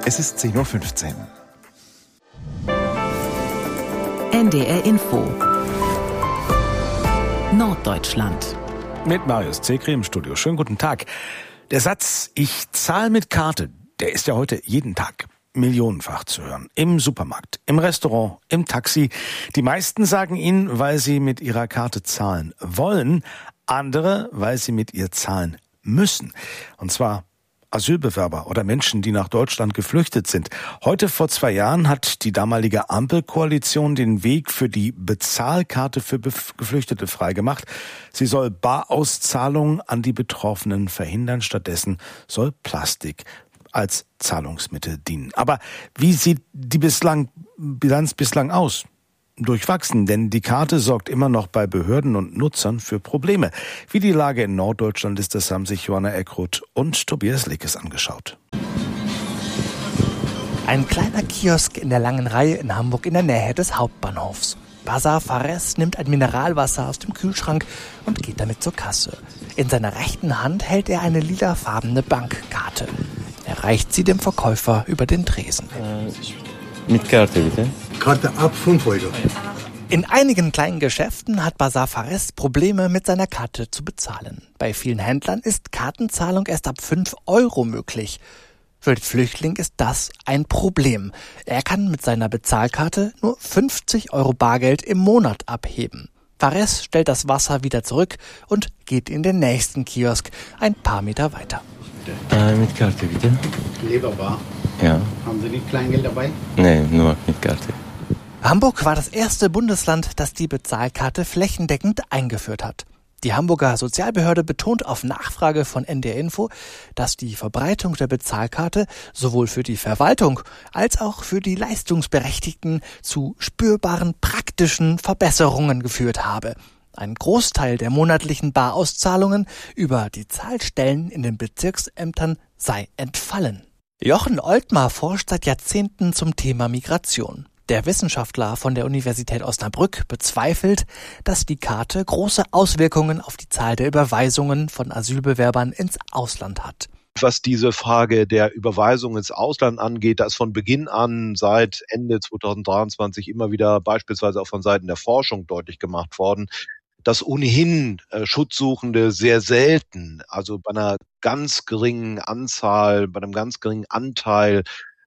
Es ist 10:15 Uhr. NDR Info Norddeutschland. Mit Marius Zekri im Studio. Schönen guten Tag. Der Satz, ich zahle mit Karte, der ist ja heute jeden Tag millionenfach zu hören. Im Supermarkt, im Restaurant, im Taxi. Die meisten sagen ihn, weil sie mit ihrer Karte zahlen wollen. Andere, weil sie mit ihr zahlen müssen. Und zwar Asylbewerber oder Menschen, die nach Deutschland geflüchtet sind. Heute vor 2 Jahren hat die damalige Ampelkoalition den Weg für die Bezahlkarte für Geflüchtete freigemacht. Sie soll Barauszahlungen an die Betroffenen verhindern. Stattdessen soll Plastik als Zahlungsmittel dienen. Aber wie sieht die Bilanz bislang aus? Durchwachsen, denn die Karte sorgt immer noch bei Behörden und Nutzern für Probleme. Wie die Lage in Norddeutschland ist, das haben sich Johanna Eckroth und Tobias Lickes angeschaut. Ein kleiner Kiosk in der langen Reihe in Hamburg in der Nähe des Hauptbahnhofs. Bazar Fares nimmt ein Mineralwasser aus dem Kühlschrank und geht damit zur Kasse. In seiner rechten Hand hält er eine lilafarbene Bankkarte. Er reicht sie dem Verkäufer über den Tresen. Mit Karte bitte. Karte ab 5 Euro. In einigen kleinen Geschäften hat Bazar Fares Probleme mit seiner Karte zu bezahlen. Bei vielen Händlern ist Kartenzahlung erst ab 5 Euro möglich. Für den Flüchtling ist das ein Problem. Er kann mit seiner Bezahlkarte nur 50 Euro Bargeld im Monat abheben. Fares stellt das Wasser wieder zurück und geht in den nächsten Kiosk ein paar Meter weiter. Mit Karte bitte. Leberbar. Ja. Haben Sie nicht Kleingeld dabei? Nee, nur mit Karte. Hamburg war das erste Bundesland, das die Bezahlkarte flächendeckend eingeführt hat. Die Hamburger Sozialbehörde betont auf Nachfrage von NDR Info, dass die Verbreitung der Bezahlkarte sowohl für die Verwaltung als auch für die Leistungsberechtigten zu spürbaren praktischen Verbesserungen geführt habe. Ein Großteil der monatlichen Barauszahlungen über die Zahlstellen in den Bezirksämtern sei entfallen. Jochen Oltmar forscht seit Jahrzehnten zum Thema Migration. Der Wissenschaftler von der Universität Osnabrück bezweifelt, dass die Karte große Auswirkungen auf die Zahl der Überweisungen von Asylbewerbern ins Ausland hat. Was diese Frage der Überweisung ins Ausland angeht, da ist von Beginn an seit Ende 2023 immer wieder beispielsweise auch von Seiten der Forschung deutlich gemacht worden, dass ohnehin Schutzsuchende sehr selten, also bei einer ganz geringen Anzahl, bei einem ganz geringen Anteil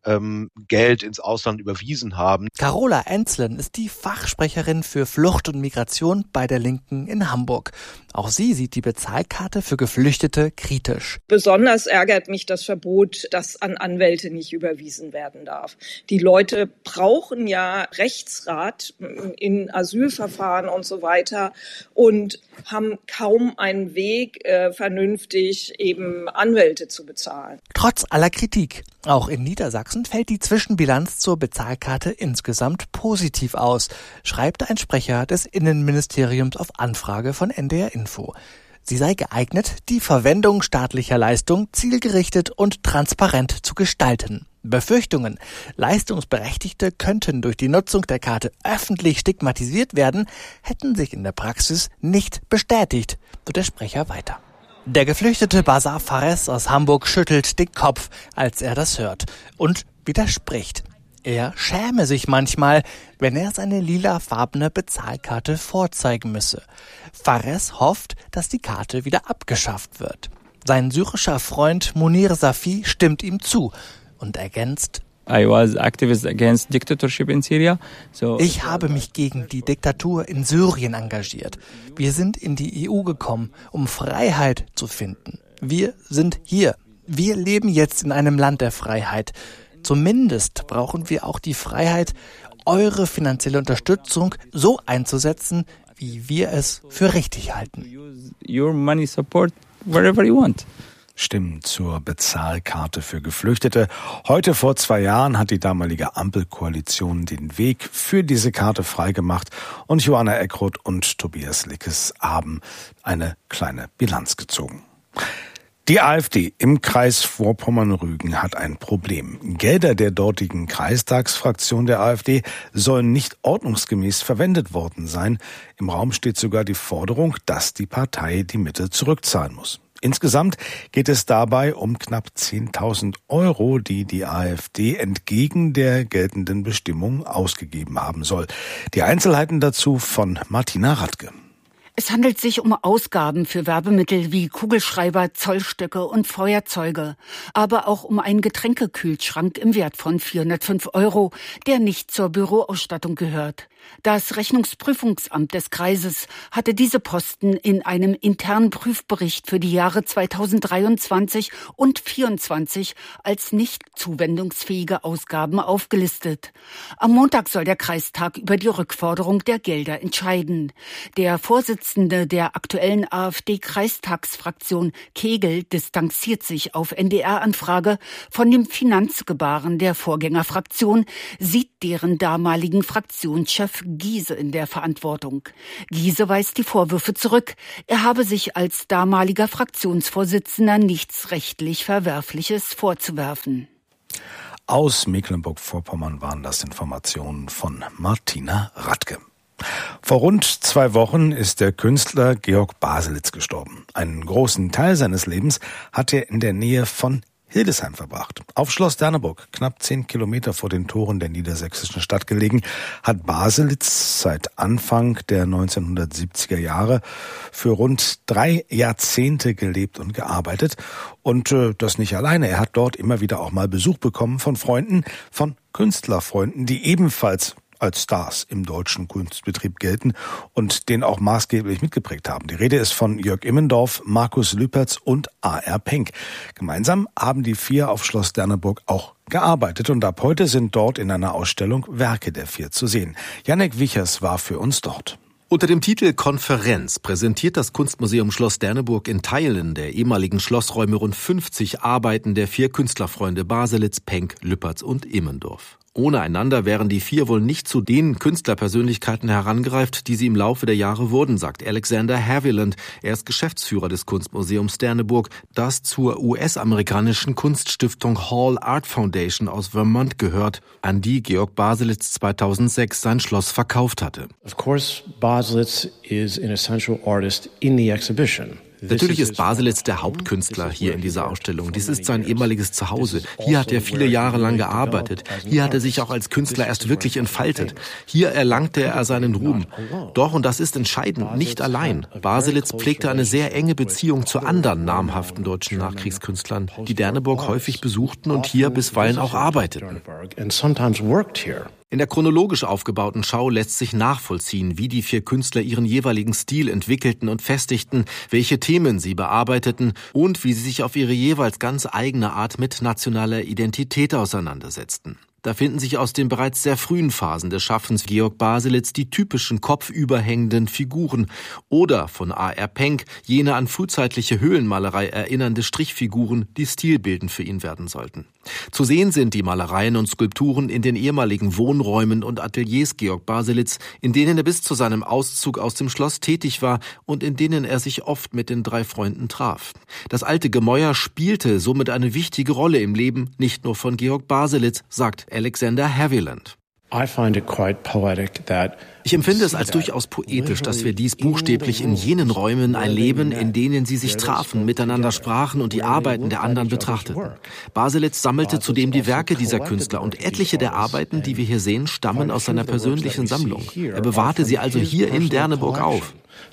Geld ins Ausland überwiesen haben. Carola Enzlen ist die Fachsprecherin für Flucht und Migration bei der Linken in Hamburg. Auch sie sieht die Bezahlkarte für Geflüchtete kritisch. Besonders ärgert mich das Verbot, dass an Anwälte nicht überwiesen werden darf. Die Leute brauchen ja Rechtsrat in Asylverfahren und so weiter und haben kaum einen Weg, vernünftig eben Anwälte zu bezahlen. Trotz aller Kritik, auch in Niedersachsen fällt die Zwischenbilanz zur Bezahlkarte insgesamt positiv aus, schreibt ein Sprecher des Innenministeriums auf Anfrage von NDR Info. Sie sei geeignet, die Verwendung staatlicher Leistung zielgerichtet und transparent zu gestalten. Befürchtungen, Leistungsberechtigte könnten durch die Nutzung der Karte öffentlich stigmatisiert werden, hätten sich in der Praxis nicht bestätigt, so der Sprecher weiter. Der geflüchtete Bazar Fares aus Hamburg schüttelt den Kopf, als er das hört, und widerspricht. Er schäme sich manchmal, wenn er seine lilafarbene Bezahlkarte vorzeigen müsse. Fares hofft, dass die Karte wieder abgeschafft wird. Sein syrischer Freund Munir Safi stimmt ihm zu und ergänzt: I was activist against dictatorship in Syria. Ich habe mich gegen die Diktatur in Syrien engagiert. Wir sind in die EU gekommen, um Freiheit zu finden. Wir sind hier. Wir leben jetzt in einem Land der Freiheit. Zumindest brauchen wir auch die Freiheit, eure finanzielle Unterstützung so einzusetzen, wie wir es für richtig halten. Your money support wherever you want. Stimmen zur Bezahlkarte für Geflüchtete. Heute vor 2 Jahren hat die damalige Ampelkoalition den Weg für diese Karte freigemacht und Johanna Eckroth und Tobias Lickes haben eine kleine Bilanz gezogen. Die AfD im Kreis Vorpommern-Rügen hat ein Problem. Gelder der dortigen Kreistagsfraktion der AfD sollen nicht ordnungsgemäß verwendet worden sein. Im Raum steht sogar die Forderung, dass die Partei die Mittel zurückzahlen muss. Insgesamt geht es dabei um knapp 10.000 Euro, die die AfD entgegen der geltenden Bestimmung ausgegeben haben soll. Die Einzelheiten dazu von Martina Radke. Es handelt sich um Ausgaben für Werbemittel wie Kugelschreiber, Zollstöcke und Feuerzeuge, aber auch um einen Getränkekühlschrank im Wert von 405 Euro, der nicht zur Büroausstattung gehört. Das Rechnungsprüfungsamt des Kreises hatte diese Posten in einem internen Prüfbericht für die Jahre 2023 und 2024 als nicht zuwendungsfähige Ausgaben aufgelistet. Am Montag soll der Kreistag über die Rückforderung der Gelder entscheiden. Der Vorsitzende der aktuellen AfD-Kreistagsfraktion, Kegel, distanziert sich auf NDR-Anfrage von dem Finanzgebaren der Vorgängerfraktion, sieht deren damaligen Fraktionschef Giese in der Verantwortung. Giese weist die Vorwürfe zurück. Er habe sich als damaliger Fraktionsvorsitzender nichts rechtlich Verwerfliches vorzuwerfen. Aus Mecklenburg-Vorpommern waren das Informationen von Martina Radke. Vor rund 2 Wochen ist der Künstler Georg Baselitz gestorben. Einen großen Teil seines Lebens hat er in der Nähe von Hildesheim verbracht. Auf Schloss Derneburg, knapp 10 Kilometer vor den Toren der niedersächsischen Stadt gelegen, hat Baselitz seit Anfang der 1970er Jahre für rund 3 Jahrzehnte gelebt und gearbeitet. Und das nicht alleine. Er hat dort immer wieder auch mal Besuch bekommen von Freunden, von Künstlerfreunden, die ebenfalls als Stars im deutschen Kunstbetrieb gelten und den auch maßgeblich mitgeprägt haben. Die Rede ist von Jörg Immendorf, Markus Lüpertz und A.R. Penck. Gemeinsam haben die 4 auf Schloss Derneburg auch gearbeitet und ab heute sind dort in einer Ausstellung Werke der 4 zu sehen. Jannek Wichers war für uns dort. Unter dem Titel Konferenz präsentiert das Kunstmuseum Schloss Derneburg in Teilen der ehemaligen Schlossräume rund 50 Arbeiten der 4 Künstlerfreunde Baselitz, Penck, Lüpertz und Immendorf. Ohne einander wären die 4 wohl nicht zu den Künstlerpersönlichkeiten herangereift, die sie im Laufe der Jahre wurden, sagt Alexander Haviland. Er ist Geschäftsführer des Kunstmuseums Derneburg, das zur US-amerikanischen Kunststiftung Hall Art Foundation aus Vermont gehört, an die Georg Baselitz 2006 sein Schloss verkauft hatte. Of course, Baselitz is an essential artist in the exhibition. Natürlich ist Baselitz der Hauptkünstler hier in dieser Ausstellung. Dies ist sein ehemaliges Zuhause. Hier hat er viele Jahre lang gearbeitet. Hier hat er sich auch als Künstler erst wirklich entfaltet. Hier erlangte er seinen Ruhm. Doch, und das ist entscheidend, nicht allein. Baselitz pflegte eine sehr enge Beziehung zu anderen namhaften deutschen Nachkriegskünstlern, die Derneburg häufig besuchten und hier bisweilen auch arbeiteten. In der chronologisch aufgebauten Schau lässt sich nachvollziehen, wie die 4 Künstler ihren jeweiligen Stil entwickelten und festigten, welche Themen sie bearbeiteten und wie sie sich auf ihre jeweils ganz eigene Art mit nationaler Identität auseinandersetzten. Da finden sich aus den bereits sehr frühen Phasen des Schaffens Georg Baselitz die typischen kopfüberhängenden Figuren oder von A.R. Penck jene an frühzeitliche Höhlenmalerei erinnernde Strichfiguren, die stilbildend für ihn werden sollten. Zu sehen sind die Malereien und Skulpturen in den ehemaligen Wohnräumen und Ateliers Georg Baselitz, in denen er bis zu seinem Auszug aus dem Schloss tätig war und in denen er sich oft mit den 3 Freunden traf. Das alte Gemäuer spielte somit eine wichtige Rolle im Leben, nicht nur von Georg Baselitz, sagt Alexander Haviland. Ich empfinde es als durchaus poetisch, dass wir dies buchstäblich in jenen Räumen erleben, in denen sie sich trafen, miteinander sprachen und die Arbeiten der anderen betrachteten. Baselitz sammelte zudem die Werke dieser Künstler und etliche der Arbeiten, die wir hier sehen, stammen aus seiner persönlichen Sammlung. Er bewahrte sie also hier in Derneburg auf.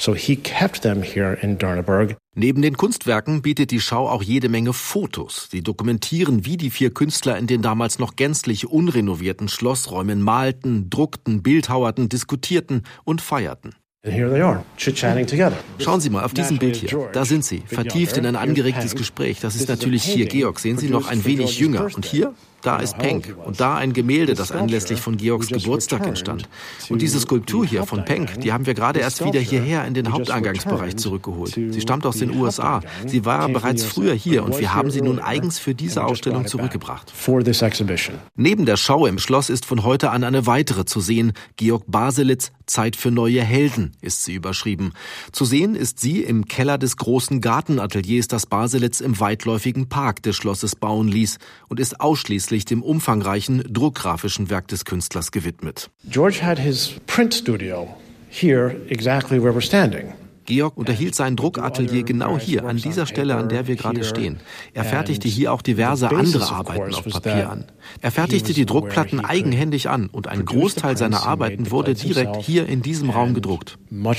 Neben den Kunstwerken bietet die Schau auch jede Menge Fotos. Sie dokumentieren, wie die 4 Künstler in den damals noch gänzlich unrenovierten Schlossräumen malten, druckten, bildhauerten, diskutierten und feierten. Schauen Sie mal auf diesem Bild hier. Da sind sie, vertieft in ein angeregtes Gespräch. Das ist natürlich hier Georg. Sehen Sie, noch ein wenig jünger. Und hier? Da ist Penck. Und da ein Gemälde, das anlässlich von Georgs Geburtstag entstand. Und diese Skulptur hier von Penck, die haben wir gerade erst wieder hierher in den Haupteingangsbereich zurückgeholt. Sie stammt aus den USA. Sie war bereits früher hier und wir haben sie nun eigens für diese Ausstellung zurückgebracht. Neben der Schau im Schloss ist von heute an eine weitere zu sehen. Georg Baselitz, Zeit für neue Helden, ist sie überschrieben. Zu sehen ist sie im Keller des großen Gartenateliers, das Baselitz im weitläufigen Park des Schlosses bauen ließ und ist ausschließlich dem umfangreichen druckgrafischen Werk des Künstlers gewidmet. George had his print studio here exactly where we're standing. Georg unterhielt sein Druckatelier genau hier, an dieser Stelle, an der wir gerade stehen. Er fertigte hier auch diverse andere Arbeiten auf Papier an. Er fertigte die Druckplatten eigenhändig an und ein Großteil seiner Arbeiten wurde direkt hier in diesem Raum gedruckt.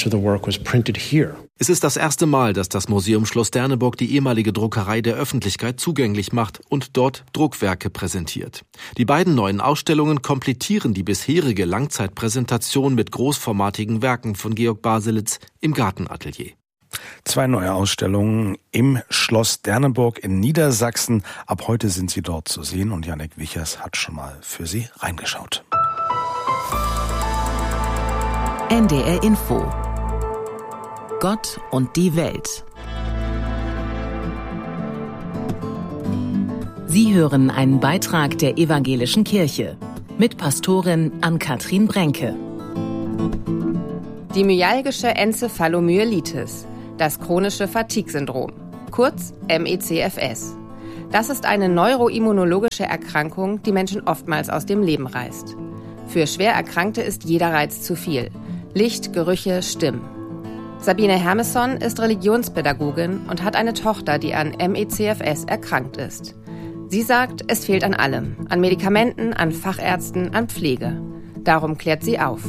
Es ist das erste Mal, dass das Museum Schloss Derneburg die ehemalige Druckerei der Öffentlichkeit zugänglich macht und dort Druckwerke präsentiert. Die beiden neuen Ausstellungen komplettieren die bisherige Langzeitpräsentation mit großformatigen Werken von Georg Baselitz im Gartenatelier. 2 neue Ausstellungen im Schloss Derneburg in Niedersachsen. Ab heute sind sie dort zu sehen und Jannik Wichers hat schon mal für Sie reingeschaut. NDR Info. Gott und die Welt. Sie hören einen Beitrag der Evangelischen Kirche mit Pastorin Ann-Kathrin Brenke. Die myalgische Enzephalomyelitis, das chronische Fatigue-Syndrom, kurz MECFS. Das ist eine neuroimmunologische Erkrankung, die Menschen oftmals aus dem Leben reißt. Für schwer Erkrankte ist jeder Reiz zu viel. Licht, Gerüche, Stimmen. Sabine Hermesson ist Religionspädagogin und hat eine Tochter, die an MECFS erkrankt ist. Sie sagt, es fehlt an allem. An Medikamenten, an Fachärzten, an Pflege. Darum klärt sie auf.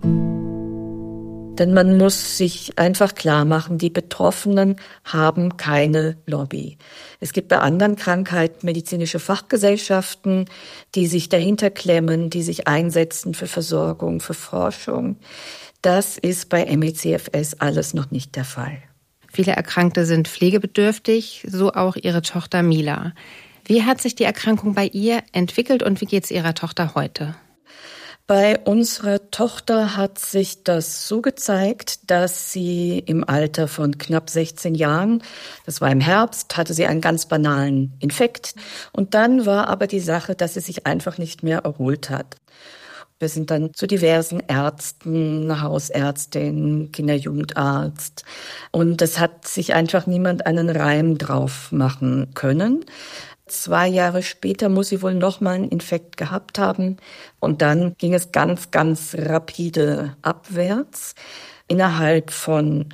Denn man muss sich einfach klar machen, die Betroffenen haben keine Lobby. Es gibt bei anderen Krankheiten medizinische Fachgesellschaften, die sich dahinter klemmen, die sich einsetzen für Versorgung, für Forschung. Das ist bei MECFS alles noch nicht der Fall. Viele Erkrankte sind pflegebedürftig, so auch ihre Tochter Mila. Wie hat sich die Erkrankung bei ihr entwickelt und wie geht es ihrer Tochter heute? Bei unserer Tochter hat sich das so gezeigt, dass sie im Alter von knapp 16 Jahren, das war im Herbst, hatte sie einen ganz banalen Infekt. Und dann war aber die Sache, dass sie sich einfach nicht mehr erholt hat. Wir sind dann zu diversen Ärzten, Hausärztin, Kinderjugendarzt. Und es hat sich einfach niemand einen Reim drauf machen können. 2 Jahre später muss sie wohl nochmal einen Infekt gehabt haben. Und dann ging es ganz, ganz rapide abwärts. Innerhalb von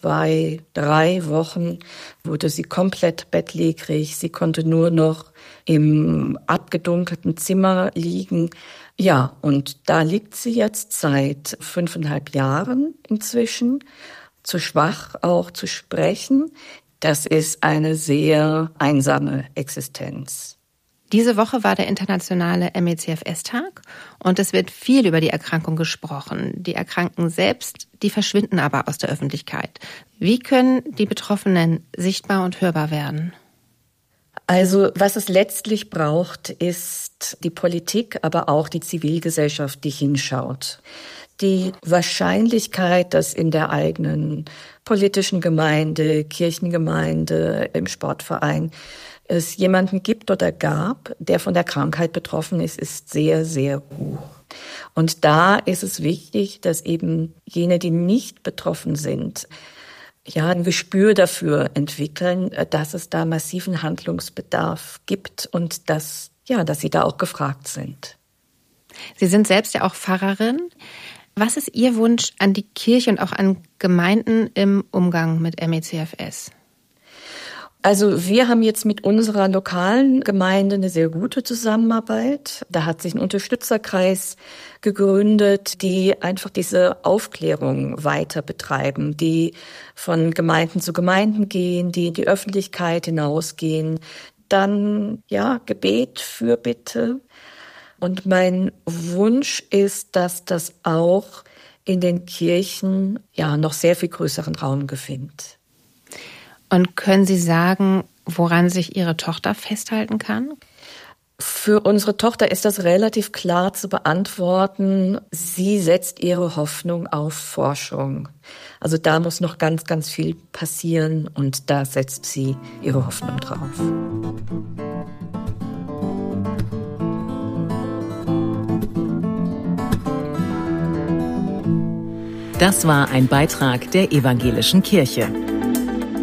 2-3 Wochen wurde sie komplett bettlägerig. Sie konnte nur noch im abgedunkelten Zimmer liegen. Ja, und da liegt sie jetzt seit 5,5 Jahren inzwischen. Zu schwach auch zu sprechen. Das ist eine sehr einsame Existenz. Diese Woche war der internationale MECFS-Tag und es wird viel über die Erkrankung gesprochen. Die Erkrankten selbst, die verschwinden aber aus der Öffentlichkeit. Wie können die Betroffenen sichtbar und hörbar werden? Also was es letztlich braucht, ist die Politik, aber auch die Zivilgesellschaft, die hinschaut. Die Wahrscheinlichkeit, dass in der eigenen politischen Gemeinde, Kirchengemeinde, im Sportverein es jemanden gibt oder gab, der von der Krankheit betroffen ist, ist sehr, sehr hoch. Und da ist es wichtig, dass eben jene, die nicht betroffen sind, ja, ein Gespür dafür entwickeln, dass es da massiven Handlungsbedarf gibt und dass sie da auch gefragt sind. Sie sind selbst ja auch Pfarrerin. Was ist Ihr Wunsch an die Kirche und auch an Gemeinden im Umgang mit MECFS? Also wir haben jetzt mit unserer lokalen Gemeinde eine sehr gute Zusammenarbeit. Da hat sich ein Unterstützerkreis gegründet, die einfach diese Aufklärung weiter betreiben, die von Gemeinden zu Gemeinden gehen, die in die Öffentlichkeit hinausgehen. Dann, Gebet, Fürbitte. Und mein Wunsch ist, dass das auch in den Kirchen noch sehr viel größeren Raum gewinnt. Und können Sie sagen, woran sich Ihre Tochter festhalten kann? Für unsere Tochter ist das relativ klar zu beantworten. Sie setzt ihre Hoffnung auf Forschung. Also da muss noch ganz, ganz viel passieren und da setzt sie ihre Hoffnung drauf. Das war ein Beitrag der Evangelischen Kirche.